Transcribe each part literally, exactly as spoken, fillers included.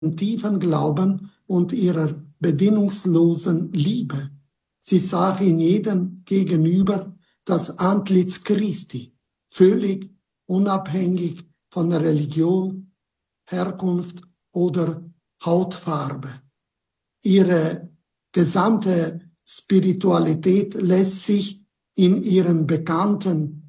tiefen Glauben und ihrer bedingungslosen Liebe. Sie sah in jedem gegenüber das Antlitz Christi, völlig unabhängig von Religion, Herkunft oder Hautfarbe. Ihre gesamte Spiritualität lässt sich in ihrem bekannten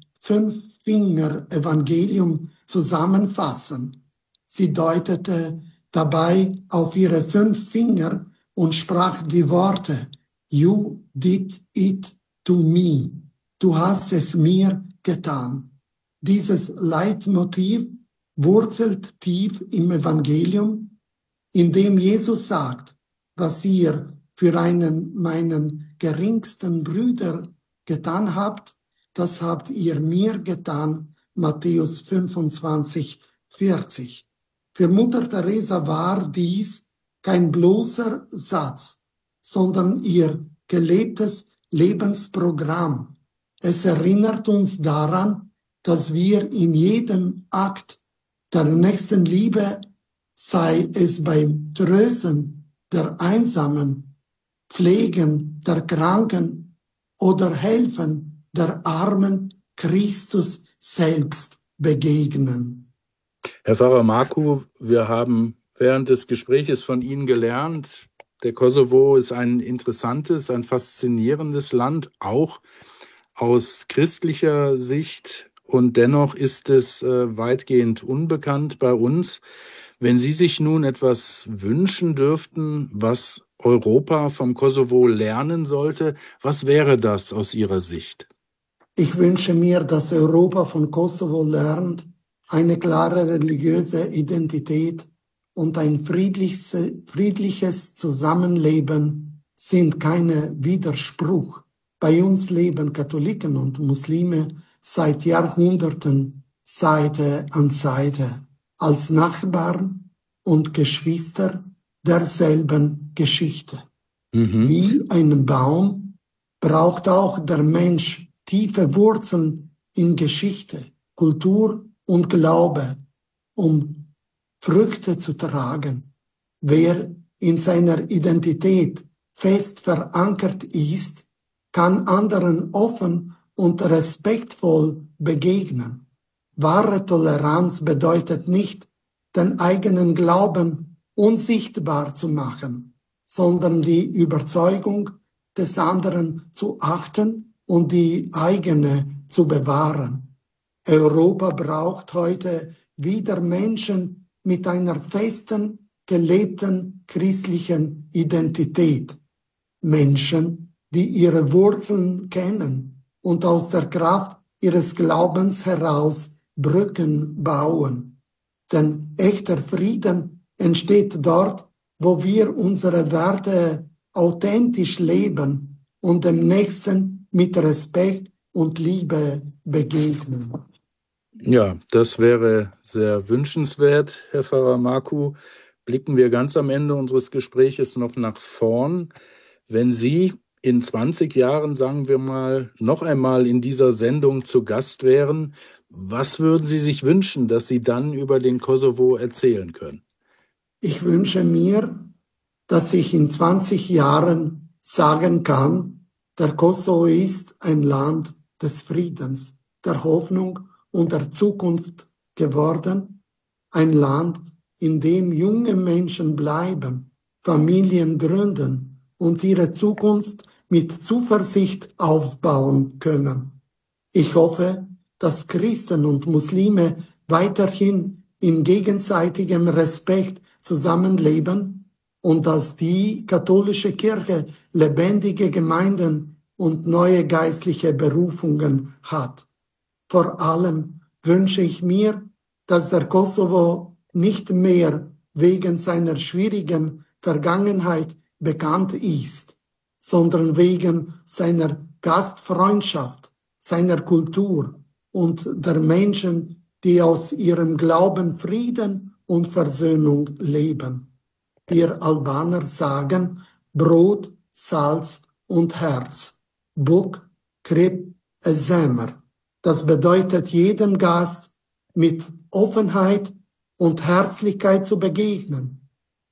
Fünf-Finger-Evangelium zusammenfassen. Sie deutete dabei auf ihre fünf Finger und sprach die Worte: You did it to me. Du hast es mir getan. Dieses Leitmotiv wurzelt tief im Evangelium, in dem Jesus sagt: Was ihr für einen meinen geringsten Brüder getan habt, das habt ihr mir getan. Matthäus fünfundzwanzig, vierzig. Für Mutter Teresa war dies kein bloßer Satz, sondern ihr gelebtes Lebensprogramm. Es erinnert uns daran, dass wir in jedem Akt der Nächstenliebe, sei es beim Trösten der Einsamen, Pflegen der Kranken oder Helfen der Armen, Christus selbst begegnen. Herr Pfarrer Marku, wir haben während des Gespräches von Ihnen gelernt, der Kosovo ist ein interessantes, ein faszinierendes Land, auch aus christlicher Sicht, und dennoch ist es äh, weitgehend unbekannt bei uns. Wenn Sie sich nun etwas wünschen dürften, was Europa vom Kosovo lernen sollte, was wäre das aus Ihrer Sicht? Ich wünsche mir, dass Europa von Kosovo lernt, eine klare religiöse Identität und ein friedliches, friedliches Zusammenleben sind keine Widerspruch. Bei uns leben Katholiken und Muslime seit Jahrhunderten Seite an Seite als Nachbarn und Geschwister derselben Geschichte. Mhm. Wie ein Baum braucht auch der Mensch tiefe Wurzeln in Geschichte, Kultur und Glaube, um Früchte zu tragen. Wer in seiner Identität fest verankert ist, kann anderen offen und respektvoll begegnen. Wahre Toleranz bedeutet nicht, den eigenen Glauben unsichtbar zu machen, sondern die Überzeugung des anderen zu achten und die eigene zu bewahren. Europa braucht heute wieder Menschen mit einer festen, gelebten christlichen Identität. Menschen, die ihre Wurzeln kennen und aus der Kraft ihres Glaubens heraus Brücken bauen. Denn echter Frieden entsteht dort, wo wir unsere Werte authentisch leben und dem Nächsten mit Respekt und Liebe begegnen. Ja, das wäre sehr wünschenswert, Herr Pfarrer Marku. Blicken wir ganz am Ende unseres Gespräches noch nach vorn. Wenn Sie in zwanzig Jahren, sagen wir mal, noch einmal in dieser Sendung zu Gast wären, was würden Sie sich wünschen, dass Sie dann über den Kosovo erzählen können? Ich wünsche mir, dass ich in zwanzig Jahren sagen kann, der Kosovo ist ein Land des Friedens, der Hoffnung und der Zukunft geworden, ein Land, in dem junge Menschen bleiben, Familien gründen und ihre Zukunft mit Zuversicht aufbauen können. Ich hoffe, dass Christen und Muslime weiterhin in gegenseitigem Respekt zusammenleben und dass die katholische Kirche lebendige Gemeinden und neue geistliche Berufungen hat. Vor allem wünsche ich mir, dass der Kosovo nicht mehr wegen seiner schwierigen Vergangenheit bekannt ist, sondern wegen seiner Gastfreundschaft, seiner Kultur und der Menschen, die aus ihrem Glauben Frieden und Versöhnung leben. Wir Albaner sagen Brot, Salz und Herz. Buk, Krip, Ezemer. Das bedeutet, jedem Gast mit Offenheit und Herzlichkeit zu begegnen,